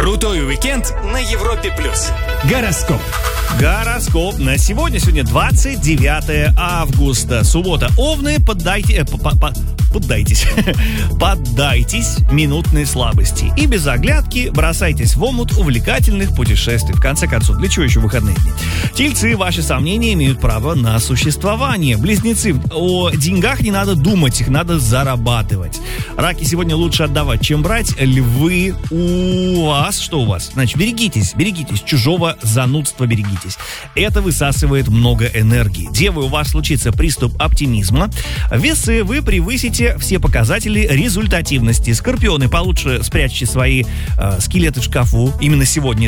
Крутой уикенд на Европе+. Гороскоп. Гороскоп на сегодня. Сегодня 29 августа. Суббота. Овны, поддайтесь. Поддайтесь минутной слабости. И без оглядки бросайтесь в омут увлекательных путешествий. В конце концов, для чего еще выходные дни? Тельцы, ваши сомнения имеют право на существование. Близнецы, о деньгах не надо думать, их надо зарабатывать. Раки, сегодня лучше отдавать, чем брать. Львы, у вас, что у вас? Значит, берегитесь, чужого занудства берегитесь. Это высасывает много энергии. Девы, у вас случится приступ оптимизма. Весы, вы превысите все показатели результативности. Скорпионы, получше спрячьте свои скелеты в шкафу. Именно сегодня